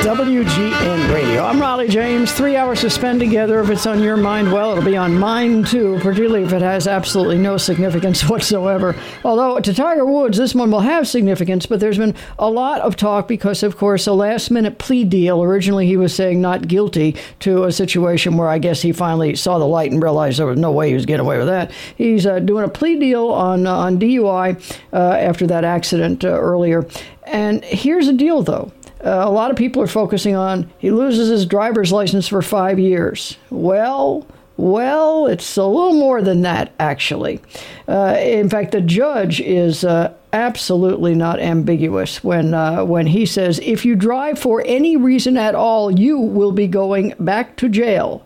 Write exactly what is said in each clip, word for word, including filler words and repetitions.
W G N Radio. I'm Raleigh James. Three hours to spend together. If it's on your mind, well, it'll be on mine too, particularly if it has absolutely no significance whatsoever. Although to Tiger Woods, this one will have significance, but there's been a lot of talk because, of course, a last-minute plea deal. Originally, he was saying not guilty to a situation where I guess he finally saw the light and realized there was no way he was getting away with that. He's uh, doing a plea deal on, uh, on D U I uh, after that accident uh, earlier. And here's the deal, though. Uh, a lot of people are focusing on he loses his driver's license for five years. Well, well, it's a little more than that, actually. Uh, in fact, the judge is uh, absolutely not ambiguous when uh, when he says, if you drive for any reason at all, you will be going back to jail.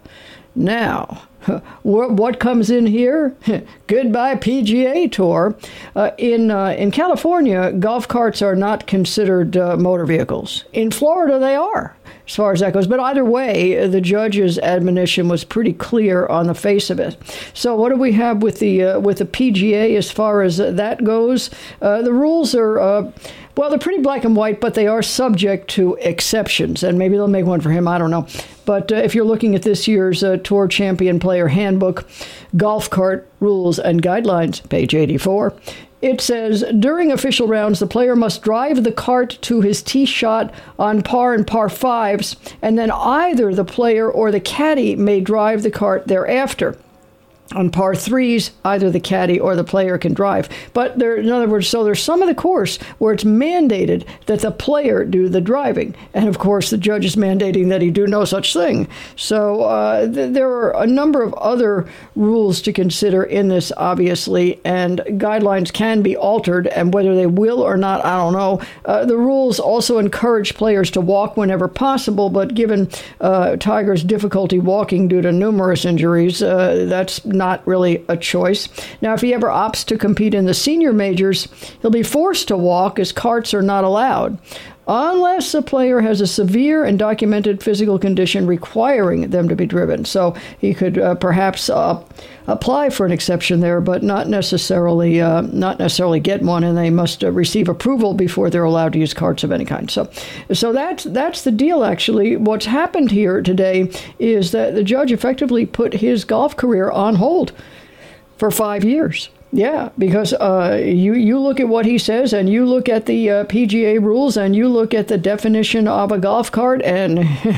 Now, what comes in here? Goodbye P G A Tour. Uh, in uh, in California, golf carts are not considered uh, motor vehicles. In Florida, they are, as far as that goes. But either way, the judge's admonition was pretty clear on the face of it. So what do we have with the uh, with the P G A as far as that goes? Uh, the rules are. Uh, Well, they're pretty black and white, but they are subject to exceptions, and maybe they'll make one for him. I don't know. But uh, if you're looking at this year's uh, Tour Champion Player Handbook, Golf Cart Rules and Guidelines, page eighty-four, it says, during official rounds, the player must drive the cart to his tee shot on par and par fives, and then either the player or the caddy may drive the cart thereafter. On par threes, either the caddy or the player can drive. But there, in other words, so there's some of the course where it's mandated that the player do the driving. And, of course, the judge is mandating that he do no such thing. So uh, th- there are a number of other rules to consider in this, obviously, and guidelines can be altered, and whether they will or not, I don't know. Uh, the rules also encourage players to walk whenever possible, but given uh, Tiger's difficulty walking due to numerous injuries, uh, that's not really a choice. Now, if he ever opts to compete in the senior majors, he'll be forced to walk as carts are not allowed, unless the player has a severe and documented physical condition requiring them to be driven. So he could uh, perhaps uh, apply for an exception there, but not necessarily uh, not necessarily get one, and they must uh, receive approval before they're allowed to use carts of any kind. So, so that's that's the deal. Actually, what's happened here today is that the judge effectively put his golf career on hold for five years. Yeah, because uh, you, you look at what he says, and you look at the uh, P G A rules, and you look at the definition of a golf cart, and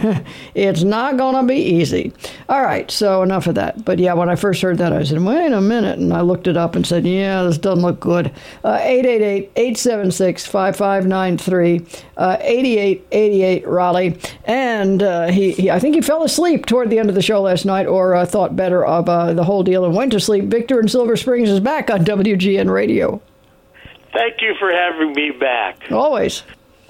it's not going to be easy. All right, so enough of that. But yeah, when I first heard that, I said, wait a minute, and I looked it up and said, yeah, this doesn't look good. Uh, eight eight eight, eight seven six, five five nine three, uh, eighty-eight eighty-eight Raleigh. And uh, he, he, I think he fell asleep toward the end of the show last night, or uh, thought better of uh, the whole deal and went to sleep. Victor in Silver Springs is back on W G N Radio. Thank you for having me back. Always.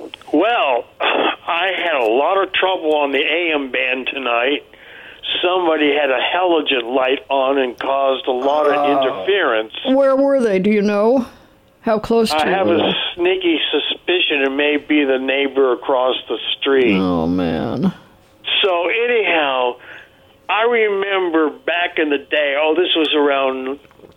Well, I had a lot of trouble on the A M band tonight. Somebody had a halogen light on and caused a lot of uh, interference. Where were they? Do you know? How close to I have you? a sneaky suspicion it may be the neighbor across the street. Oh, man. So, anyhow, I remember back in the day, oh, this was around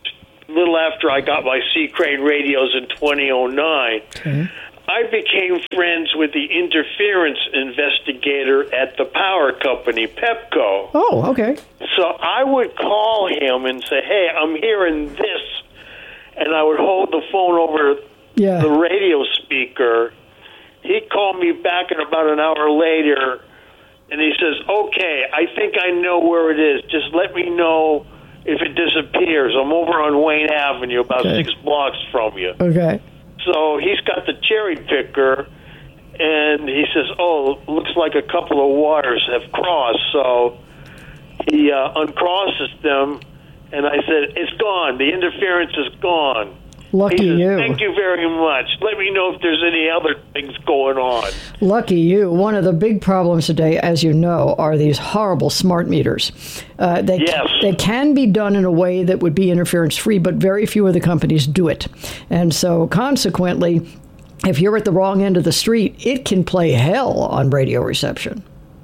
a little after I got my C. Crane radios in twenty oh nine. Okay. I became friends with the interference investigator at the power company, Pepco. Oh, okay. So I would call him and say, hey, I'm hearing this. And I would hold the phone over yeah. the radio speaker. He'd call me back in about an hour later, and he says, okay, I think I know where it is. Just let me know if it disappears. I'm over on Wayne Avenue, about okay. six blocks from you. Okay. So he's got the cherry picker, and he says, oh, looks like a couple of wires have crossed. So he uh, uncrosses them, and I said, it's gone. The interference is gone. Lucky he says, you. Thank you very much. Let me know if there's any other things going on. Lucky you. One of the big problems today, as you know, are these horrible smart meters. Uh, they, yes. They can be done in a way that would be interference-free, but very few of the companies do it. And so, consequently, if you're at the wrong end of the street, it can play hell on radio reception.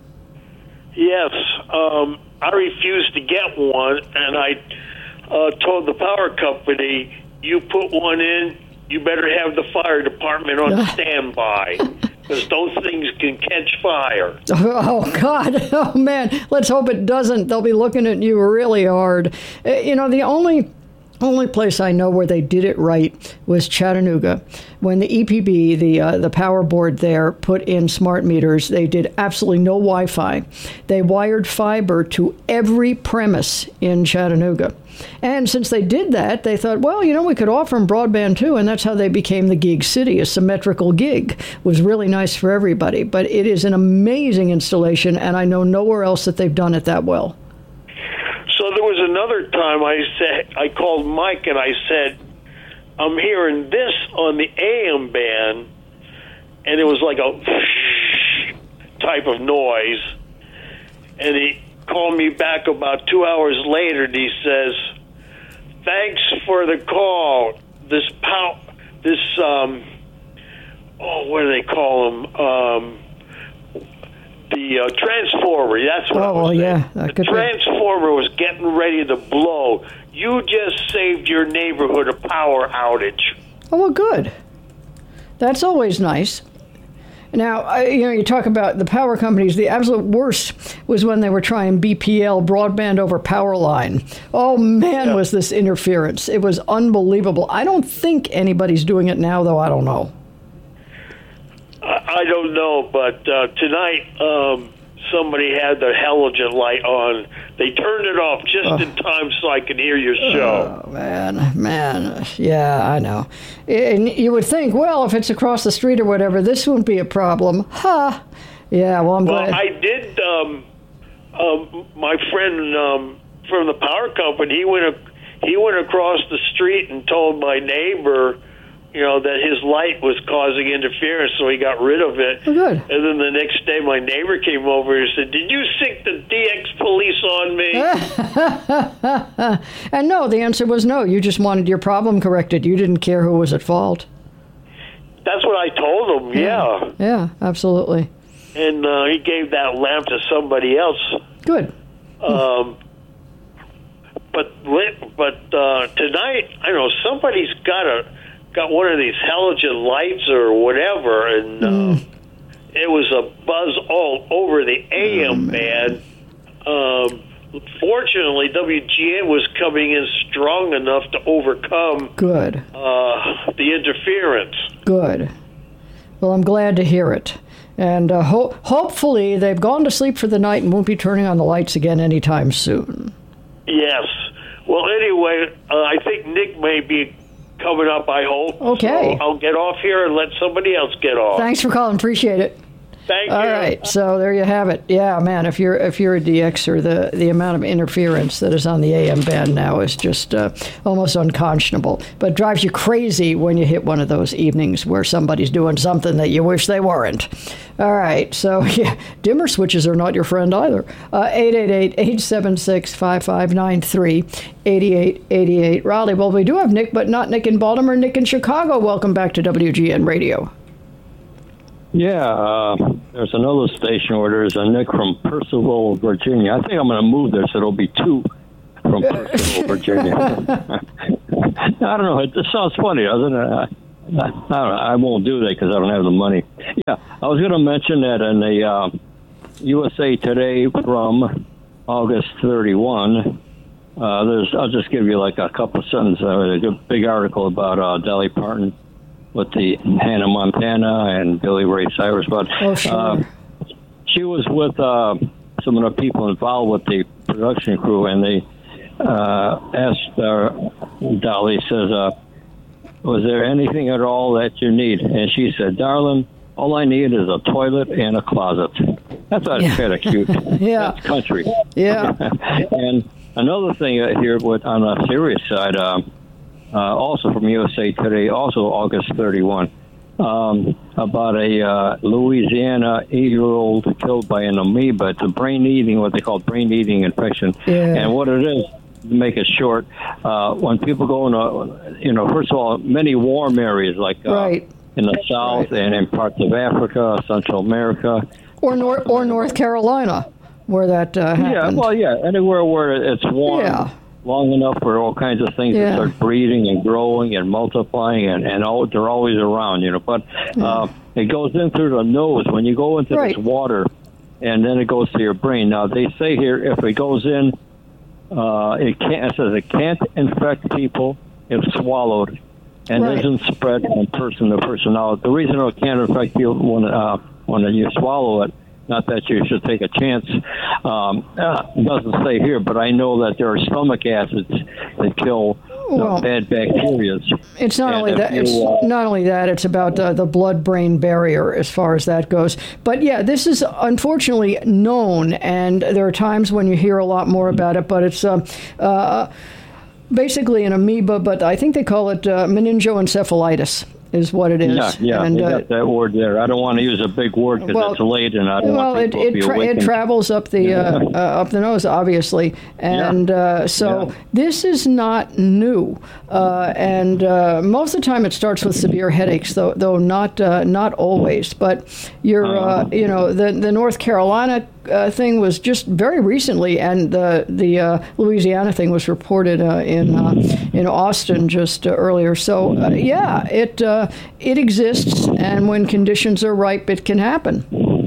Yes. Um, I refused to get one, and I uh, told the power company, you put one in, you better have the fire department on standby. because those things can catch fire. Oh, God. Oh, man. Let's hope it doesn't. They'll be looking at you really hard. You know, the only... only place I know where they did it right was Chattanooga. When the E P B, the uh, the power board there, put in smart meters, they did absolutely no Wi-Fi. They wired fiber to every premise in Chattanooga. And since they did that, they thought, well, you know, we could offer them broadband too, and that's how they became the gig city. A symmetrical gig it was really nice for everybody. But it is an amazing installation, and I know nowhere else that they've done it that well. So there was another time I said I called Mike and I said, I'm hearing this on the A M band, and it was like a type of noise. And he called me back about two hours later, and he says, "Thanks for the call. This pow, this um, oh, what do they call them? Um." The uh, transformer, that's what oh, I was well, saying. Yeah, the transformer be. was getting ready to blow. You just saved your neighborhood a power outage. Oh, well, good. That's always nice. Now, I, you know, you talk about the power companies. The absolute worst was when they were trying B P L, broadband over power line. Oh, man, yeah. was this interference. It was unbelievable. I don't think anybody's doing it now, though. I don't know. I don't know, but uh, tonight um, somebody had the halogen light on. They turned it off just oh. in time so I could hear your show. Oh, man, man. Yeah, I know. And you would think, well, if it's across the street or whatever, this wouldn't be a problem. Ha! Huh. Yeah, well, I'm well, glad. Well, I did, um, um, my friend um, from the power company, he went, he went across the street and told my neighbor, you know, that his light was causing interference, so he got rid of it. Oh, good. And then the next day, my neighbor came over and said, "Did you sick the D X police on me?" And no, the answer was no. You just wanted your problem corrected. You didn't care who was at fault. That's what I told him, yeah. Yeah, yeah absolutely. And uh, he gave that lamp to somebody else. Good. Um, but but uh, tonight, I don't know, somebody's got a... got one of these halogen lights or whatever, and uh, mm. it was a buzz all over the A M oh, band. Um, fortunately, W G N was coming in strong enough to overcome Good. Uh, the interference. Good. Well, I'm glad to hear it. And uh, ho- hopefully they've gone to sleep for the night and won't be turning on the lights again anytime soon. Yes. Well, anyway, uh, I think Nick may be coming up, I hope. Okay. So I'll get off here and let somebody else get off. Thanks for calling. Appreciate it. Thank All you. All right. So there you have it. Yeah, man, if you're if you're a D Xer, the, the amount of interference that is on the A M band now is just uh, almost unconscionable. But it drives you crazy when you hit one of those evenings where somebody's doing something that you wish they weren't. All right. So, yeah, dimmer switches are not your friend either. Uh, eight eight eight, eight seven six, five five nine three, eight eight eight eight. Raleigh, well, we do have Nick, but not Nick in Baltimore, Nick in Chicago. Welcome back to W G N Radio. Yeah, uh, there's another station where there's a Nick from Percival, Virginia. I think I'm going to move there so there'll be two from Percival, Virginia. I don't know. It just sounds funny, doesn't it? I, I, I, don't know, I won't do that because I don't have the money. Yeah, I was going to mention that in the uh, U S A Today from August thirty-first, uh, there's, I'll just give you like a couple of sentences. Uh, a big article about uh, Dolly Parton with the Hannah Montana and Billy Ray Cyrus, but oh, sure. uh, she was with uh, some of the people involved with the production crew, and they uh, asked uh, Dolly, says, uh, was there anything at all that you need? And she said, darling, all I need is a toilet and a closet. That's yeah. kind of cute. Yeah. That's country. Yeah. And another thing here with, on the serious side, uh, Uh, also from U S A Today, also August thirty-first, um, about a uh, Louisiana eight-year-old killed by an amoeba. It's a brain-eating, what they call brain-eating infection. Yeah. And what it is, to make it short, uh, when people go in, a, you know, first of all, many warm areas like uh, right. in the South right. and in parts of Africa, Central America. Or, nor- or North Carolina, where that uh, happened. Yeah, well, yeah, anywhere where it's warm. Yeah. Long enough for all kinds of things yeah. to start breeding and growing and multiplying, and, and all, they're always around, you know. But uh, It goes in through the nose when you go into right. this water, and then it goes to your brain. Now, they say here if it goes in, uh, it can't. It says it can't infect people if swallowed, and right. isn't spread from person to person. Now, the reason it can't affect you when uh, when you swallow it, not that you should take a chance, um, uh, doesn't say here, but I know that there are stomach acids that kill well, bad bacteria. It's not and only that. You, it's uh, not only that. It's about uh, the blood-brain barrier as far as that goes. But yeah, this is unfortunately known, and there are times when you hear a lot more about it. But it's uh, uh, basically an amoeba, but I think they call it uh, meningoencephalitis. Is what it is. Yeah, yeah, and, you uh, got that word there. I don't want to use a big word because well, it's late, and I don't well, want it people it, to be tra- it awakened. travels up the uh, uh, up the nose, obviously, and Yeah. uh, so Yeah. this is not new. Uh, and uh, most of the time, it starts with severe headaches, though though not uh, not always. But you're uh, you know the the North Carolina uh, thing was just very recently, and the the uh, Louisiana thing was reported uh, in uh, in Austin just uh, earlier. So uh, yeah, it uh, it exists. And when conditions are ripe, it can happen.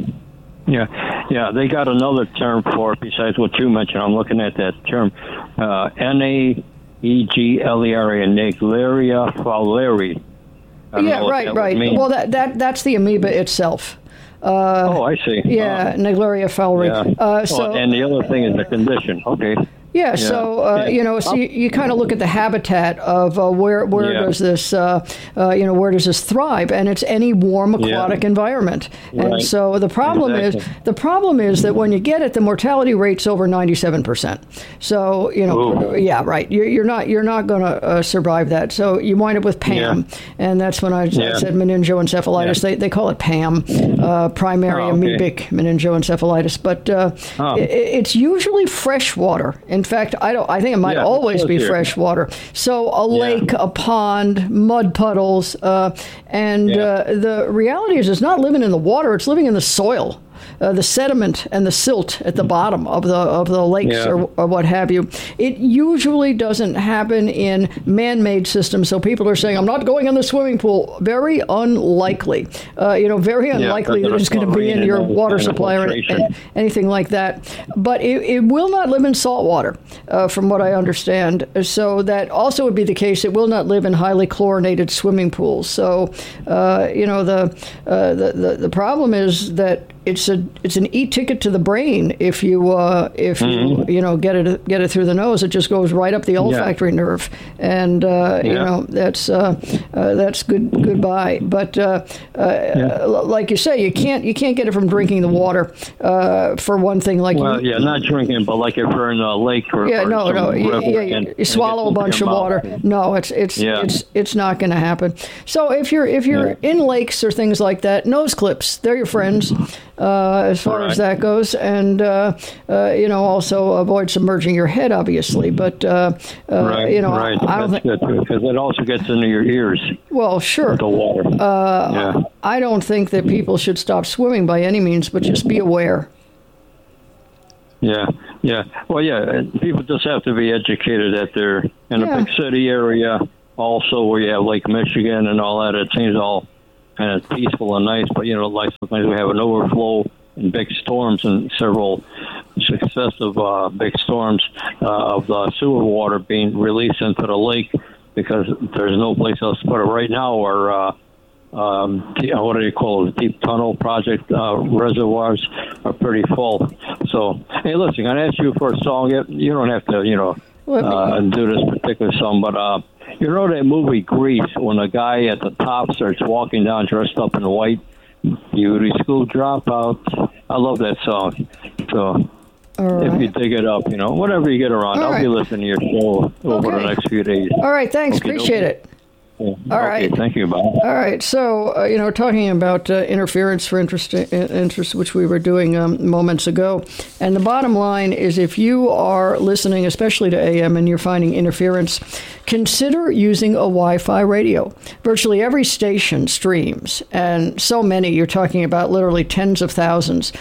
Yeah, yeah. They got another term for it besides what you mentioned. I'm looking at that term, uh, N A E G L E R A, Naegleria fowleri. Yeah, right, right. Well, that that that's the amoeba itself. Uh, oh, I see. Yeah, uh, Naegleria fowleri. Yeah. Uh, so, oh, and the other thing is the condition. Okay. Yeah, Yeah. so, uh, Yeah. you know, so you, you kind of look at the habitat of uh, where where Yeah. does this, uh, uh, you know, where does this thrive? And it's any warm aquatic Yeah. environment. And Right. so the problem Exactly. is, the problem is that when you get it, the mortality rate's over ninety-seven percent. So, you know, Ooh. yeah, right. You're, you're not you're not going to uh, survive that. So you wind up with P A M. Yeah. And that's when I, Yeah. I said meningoencephalitis. Yeah. They, they call it P A M, uh, primary Oh, okay. amoebic meningoencephalitis. But uh, Oh. it, it's usually fresh water. In fact, I don't. I think it might Yeah, always it be says here. fresh water. So a Yeah. lake, a pond, mud puddles, uh, and Yeah. uh, the reality is it's not living in the water, it's living in the soil. Uh, the sediment and the silt at the bottom of the of the lakes Yeah. or, or what have you. It usually doesn't happen in man-made systems. So people are saying, "I'm not going in the swimming pool." Very unlikely. Uh, you know, very unlikely Yeah, that it's going to be in your and water and supply or filtration. anything like that. But it, it will not live in salt water, uh, from what I understand. So that also would be the case. It will not live in highly chlorinated swimming pools. So, uh, you know, the, uh, the the the problem is that it's a it's an e-ticket to the brain. If you uh, if Mm-hmm. you you know get it get it through the nose, it just goes right up the olfactory yeah. nerve, and uh, Yeah. you know that's uh, uh, that's good goodbye. But uh, uh, Yeah. like you say, you can't you can't get it from drinking the water. Uh, for one thing, like Well, you, yeah, not drinking, but like if you're in a lake or yeah, or no, some no, you, river yeah, and- you, and you it swallow a gets bunch into of your water. mouth. No, it's it's Yeah. it's it's not going to happen. So if you're if you're Yeah. in lakes or things like that, nose clips, they're your friends, uh, as far Right. as that goes, and uh, uh, you know also avoid submerging your head, obviously. But uh, uh, Right, you know, right. I don't That's think. good too, because it also gets into your ears, Well, sure. the water. Uh, yeah. I don't think that people should stop swimming by any means, but just be aware. Yeah, yeah. Well, yeah, and people just have to be educated that they're in Yeah. a big city area, also where you have Lake Michigan and all that. It seems all kind of peaceful and nice, but, you know, like sometimes we have an overflow in big storms and several successive uh, big storms uh, of the sewer water being released into the lake because there's no place else to put it. Right now, our uh, um, what do you call it? Deep tunnel project uh, reservoirs are pretty full. So, hey, listen, I'm gonna ask you for a song. You don't have to, you know, uh, do this particular song, but uh, you know that movie Grease when a guy at the top starts walking down dressed up in white, beauty school dropout. I love that song. So. Right. If you dig it up, you know, whatever you get around, All I'll right. be listening to your show over Okay. the next few days. All right, thanks. Okay, Appreciate okay. it. Yeah. All okay, right. Thank you, Bob. All right. So, uh, you know, talking about uh, interference for interest, interest, which we were doing um, moments ago. And the bottom line is if you are listening, especially to A M, and you're finding interference, consider using a Wi-Fi radio. Virtually every station streams, and so many, you're talking about literally tens of thousands,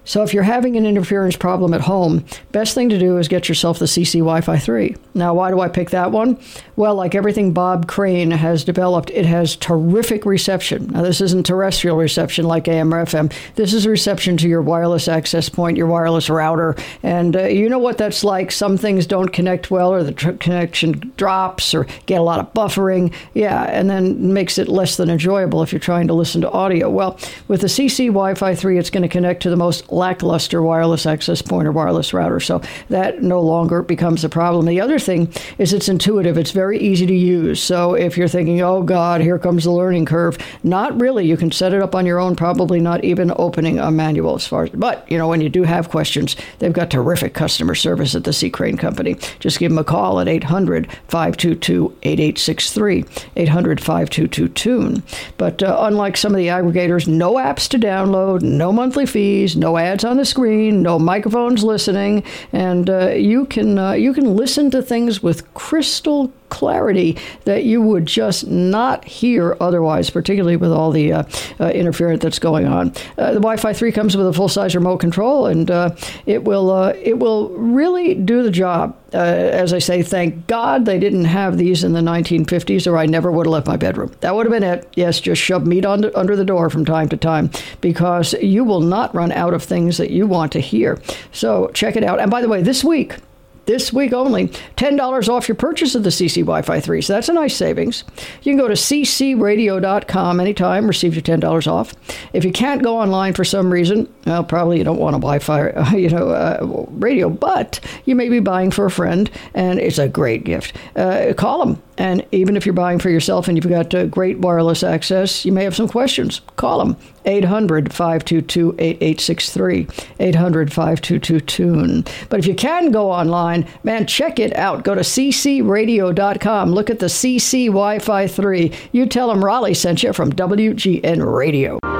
So if you're having an interference problem at home, best thing to do is get yourself the C C Wi-Fi three. Now, why do I pick that one? Well, like everything Bob Crane has developed, it has terrific reception. Now, this isn't terrestrial reception like A M or F M. This is reception to your wireless access point, your wireless router. And uh, you know what that's like. Some things don't connect well, or the tr- connection drops, or get a lot of buffering. Yeah, and then makes it less than enjoyable if you're trying to listen to audio. Well, with the C C Wi-Fi three, it's going to connect to the most lackluster wireless access point or wireless router. So that no longer becomes a problem. The other thing is it's intuitive. It's very easy to use. So if you're thinking, oh, God, here comes the learning curve, not really. You can set it up on your own, probably not even opening a manual as far as. But, you know, when you do have questions, they've got terrific customer service at the C. Crane Company. Just give them a call at eight hundred, five two two, eight eight six three, eight hundred, five two two, tune. But uh, unlike some of the aggregators, no apps to download, no monthly fees, no ads on the screen, no microphones listening, and uh, you can uh, you can listen to things with crystal clarity that you would just not hear otherwise, particularly with all the uh, uh, interference that's going on. Uh, the Wi-Fi three comes with a full-size remote control, and uh, it will uh, it will really do the job. Uh, as I say, thank God they didn't have these in the nineteen fifties, or I never would have left my bedroom. That would have been it. Yes, just shove meat on the, under the door from time to time, because you will not run out of things that you want to hear. So check it out. And by the way, this week, This week only, ten dollars off your purchase of the C C Wi-Fi three. So that's a nice savings. You can go to c c radio dot com anytime, receive your ten dollars off. If you can't go online for some reason, well, probably you don't want a Wi-Fi uh, you know, uh, radio, but you may be buying for a friend, and it's a great gift. Uh, call them. And even if you're buying for yourself and you've got uh, great wireless access, you may have some questions. Call them. eight hundred, five two two, eight eight six three. eight hundred, five two two, tune. But if you can go online, man, check it out. Go to c c radio dot com. Look at the C C Wi-Fi three. You tell them Raleigh sent you from W G N Radio.